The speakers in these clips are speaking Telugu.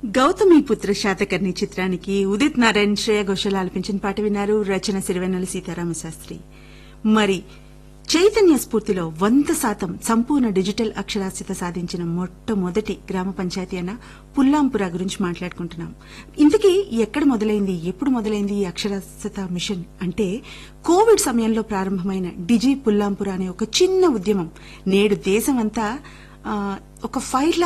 గౌతమిపుత్ర శాతకర్ణి చిత్రానికి ఉదిత్ నారాయణ్, శ్రేయ ఘోషాల్ ఆలపించిన పాట విన్నారు. రచన సిరివెన్నెల సీతారామ శాస్త్రి. మరి చైతన్య స్ఫూర్తిలో 100% సంపూర్ణ డిజిటల్ అక్షరాస్యత సాధించిన మొట్టమొదటి గ్రామ పంచాయతీ అన్న పుల్లాంపుర గురించి మాట్లాడుకుంటున్నాం. ఇంతకీ ఎక్కడ మొదలైంది, ఎప్పుడు మొదలైంది ఈ అక్షరాస్యత మిషన్ అంటే కోవిడ్ సమయంలో ప్రారంభమైన డిజి పుల్లాంపుర అనే ఒక చిన్న ఉద్యమం నేడు దేశమంతా ఒక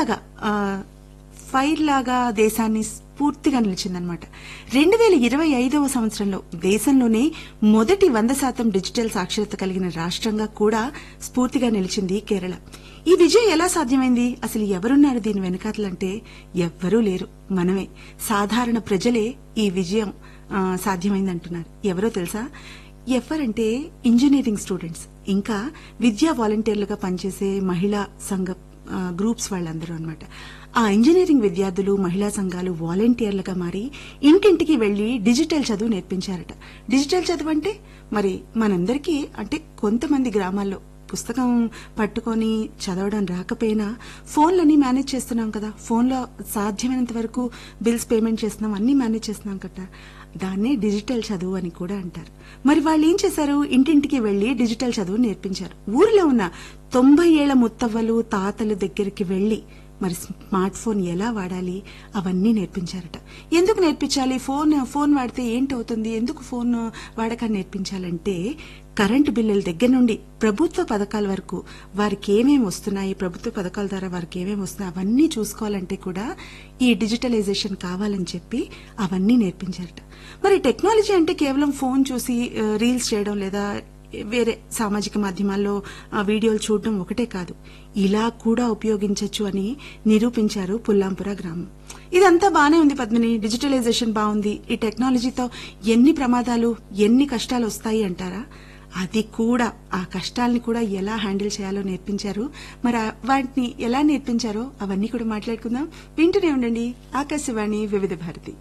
ఫైర్ లాగా దేశాన్ని పూర్తిగా నిలిచిందనమాట. 2025వ సంవత్సరంలో దేశంలోనే మొదటి 100% డిజిటల్ సాక్షరత కలిగిన రాష్ట్రంగా కూడా స్ఫూర్తిగా నిలిచింది కేరళ. ఈ విజయం ఎలా సాధ్యమైంది, అసలు ఎవరున్నారు దీని వెనకాతలంటే ఎవ్వరూ లేరు, మనమే సాధారణ ప్రజలే ఈ విజయం సాధ్యమైందంటున్నారు. ఎవరో తెలుసా? ఎవరంటే ఇంజనీరింగ్ స్టూడెంట్స్, ఇంకా విద్యా వాలంటీర్లుగా పనిచేసే మహిళా సంఘ గ్రూప్స్ వాళ్ళందరూ అన్నమాట. ఆ ఇంజనీరింగ్ విద్యార్థులు, మహిళా సంఘాలు వాలంటీర్లుగా మారి ఇంటింటికి వెళ్లి డిజిటల్ చదువు నేర్పించారట. డిజిటల్ చదువు అంటే మరి మనందరికీ, అంటే కొంతమంది గ్రామాల్లో పుస్తకం పట్టుకొని చదవడం రాకపోయినా ఫోన్లన్నీ మేనేజ్ చేస్తున్నాం కదా, ఫోన్లో సాధ్యమైనంత వరకు బిల్స్ పేమెంట్ చేస్తున్నాం, అన్ని మేనేజ్ చేస్తున్నాం కదా, దాన్నే డిజిటల్ చదువు అని కూడా అంటారు. మరి వాళ్ళు ఏం చేశారు? ఇంటింటికి వెళ్లి డిజిటల్ చదువు నేర్పించారు. ఊరిలో ఉన్న 90 ఏళ్ల ముత్తవ్వలు, తాతల దగ్గరికి వెళ్లి మరి స్మార్ట్ ఫోన్ ఎలా వాడాలి అవన్నీ నేర్పించారట. ఎందుకు నేర్పించాలి? ఫోన్ వాడితే ఏంటవుతుంది, ఎందుకు ఫోన్ వాడకాన్ని నేర్పించాలంటే కరెంటు బిల్లుల దగ్గర నుండి ప్రభుత్వ పథకాల వరకు వారికి ఏమేమి వస్తున్నాయి, ప్రభుత్వ పథకాల ద్వారా వారికి ఏమేమి వస్తున్నాయి అవన్నీ చూసుకోవాలంటే కూడా ఈ డిజిటలైజేషన్ కావాలని చెప్పి అవన్నీ నేర్పించారట. మరి టెక్నాలజీ అంటే కేవలం ఫోన్ చూసి రీల్స్ చేయడం లేదా వేరే సామాజిక మాధ్యమాల్లో వీడియోలు చూడడం ఒకటే కాదు, ఇలా కూడా ఉపయోగించవచ్చు అని నిరూపించారు పుల్లాంపుర గ్రామం. ఇదంతా బానే ఉంది పద్మిని, డిజిటలైజేషన్ బాగుంది. ఈ టెక్నాలజీతో ఎన్ని ప్రమాదాలు, ఎన్ని కష్టాలు వస్తాయి అంటారా? అది కూడా, ఆ కష్టాలని కూడా ఎలా హ్యాండిల్ చేయాలో నేర్పించారు. మరి వాటిని ఎలా నేర్పించారో అవన్నీ కూడా మాట్లాడుకుందాం. వింటూనే ఉండండి ఆకాశవాణి వివిధ భారతి.